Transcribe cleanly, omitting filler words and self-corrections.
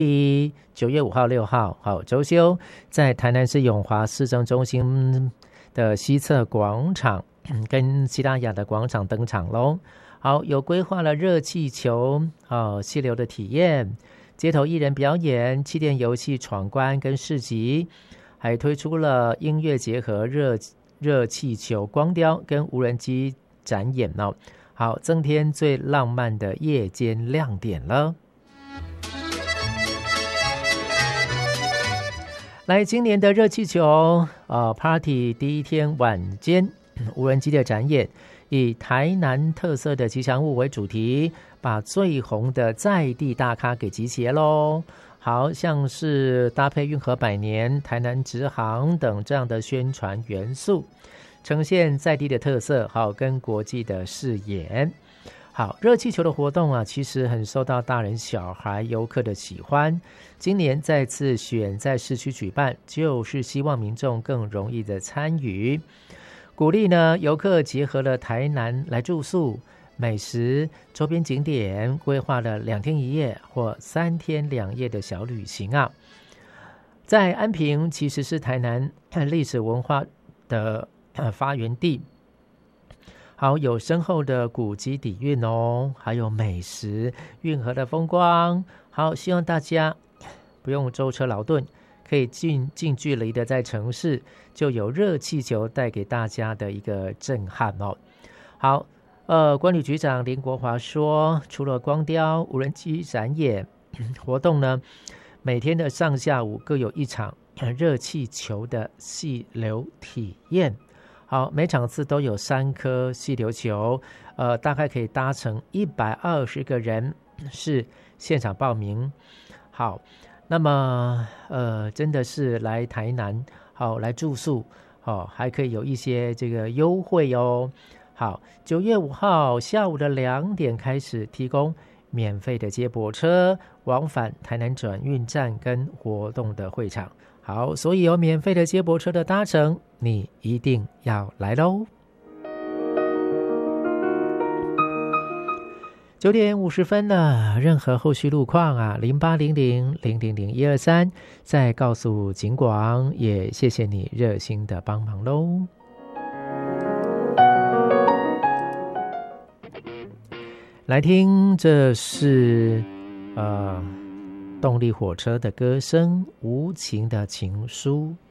9月5号、6号，好，周休，在台南市永华市政中心的西侧广场跟西拉雅的广场登场咯。好，有规划了热气球溪流的体验，街头艺人表演、气垫游戏闯关跟市集，还推出了音乐结合热气球光雕跟无人机展演哦。好，增添最浪漫的夜间亮点了。来，今年的热气球Party 第一天晚间无人机的展演，以台南特色的吉祥物为主题，把最红的在地大咖给集结咯。好像是搭配运河百年、台南直航等这样的宣传元素，呈现在地的特色，好跟国际的视野。好，热气球的活动啊，其实很受到大人小孩游客的喜欢。今年再次选在市区举办，就是希望民众更容易的参与，鼓励呢游客结合了台南来住宿、美食、周边景点，规划了2天1夜或3天2夜的小旅行啊。在安平其实是台南历史文化的发源地，好，有深厚的古迹底蕴哦，还有美食、运河的风光。好，希望大家不用舟车劳顿，可以近距离的在城市就有热气球带给大家的一个震撼哦。好，管理局长林国华说，除了光雕、无人机展演活动呢，每天的上下午各有一场热气球的细流体验。好，每场次都有3颗细流球，大概可以搭乘120个人，是现场报名。好，那么真的是来台南，好来住宿，好还可以有一些这个优惠哦。好，9月5号下午的2点开始提供免费的接驳车往返台南转运站跟活动的会场。好，所以有免费的接驳车的搭乘，你一定要来咯。9点50分了，任何后续路况啊，0800-000-123再告诉警广，也谢谢你热心的帮忙咯。来听，这是动力火车的歌声，无情的情书。